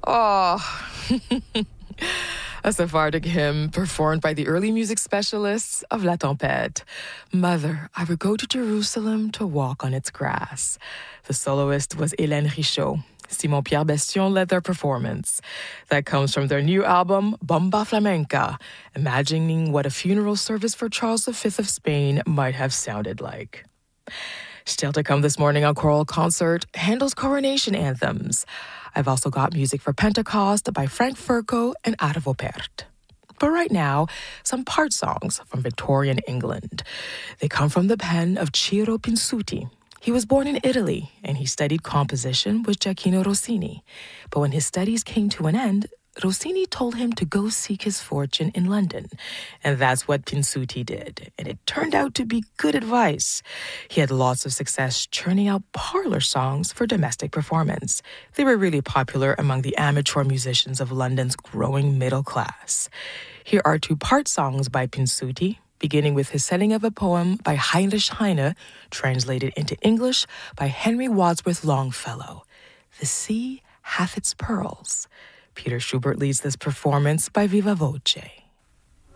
Oh, a Sephardic hymn performed by the early music specialists of La Tempête. Mother, I would go to Jerusalem to walk on its grass. The soloist was Hélène Richaud. Simon-Pierre Bestion led their performance. That comes from their new album, Bomba Flamenca, imagining what a funeral service for Charles V of Spain might have sounded like. Still to come this morning on Choral Concert, Handel's coronation anthems. I've also got music for Pentecost by Frank Furco and Arvo Pärt. But right now, some part songs from Victorian England. They come from the pen of Ciro Pinsuti. He was born in Italy, and he studied composition with Gioacchino Rossini. But when his studies came to an end, Rossini told him to go seek his fortune in London. And that's what Pinsuti did. And it turned out to be good advice. He had lots of success churning out parlor songs for domestic performance. They were really popular among the amateur musicians of London's growing middle class. Here are two part songs by Pinsuti, beginning with his setting of a poem by Heinrich Heine, translated into English by Henry Wadsworth Longfellow. The Sea Hath Its Pearls. Peter Schubert leads this performance by Viva Voce.